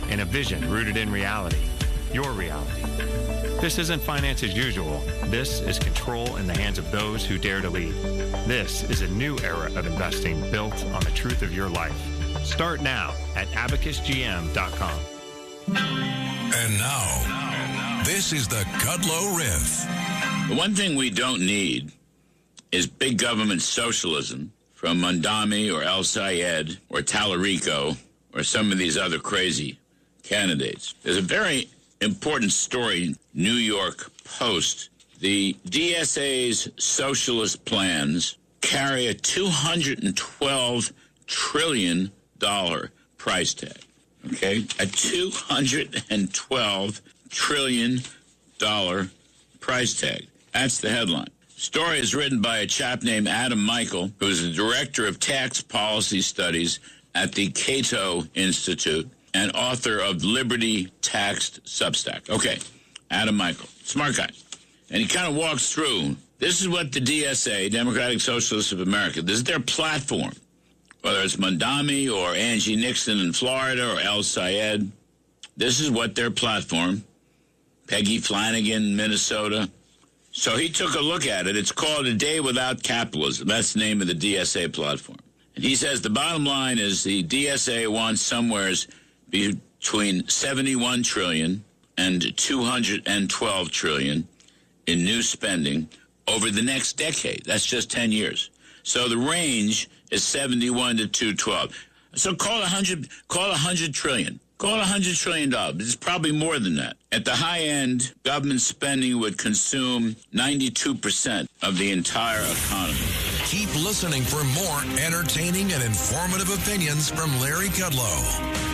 and a vision rooted in reality. Your reality. This isn't finance as usual. This is control in the hands of those who dare to lead. This is a new era of investing built on the truth of your life. Start now at abacusgm.com. And now, this is the Kudlow Riff. The one thing we don't need is big government socialism from Mondami or El Sayed or Tallarico or some of these other crazy candidates. There's a very important story, New York Post. The DSA's socialist plans carry a $212 trillion price tag. Okay? A $212 trillion price tag. That's the headline. Story is written by a chap named Adam Michael, who is the director of tax policy studies at the Cato Institute and author of Liberty Taxed Substack. Okay, Adam Michael, smart guy. And he kind of walks through, this is what the DSA, Democratic Socialists of America, this is their platform. Whether it's Mondami or Angie Nixon in Florida or El Sayed, this is what their platform, Peggy Flanagan, Minnesota. So he took a look at it. It's called A Day Without Capitalism. That's the name of the DSA platform. And he says the bottom line is the DSA wants somewhere between 71 trillion and 212 trillion in new spending over the next decade. That's just 10 years. So the range is 71 to 212. So call it 100 trillion. Call it $100 trillion. It's probably more than that. At the high end, government spending would consume 92% of the entire economy. Keep listening for more entertaining and informative opinions from Larry Kudlow.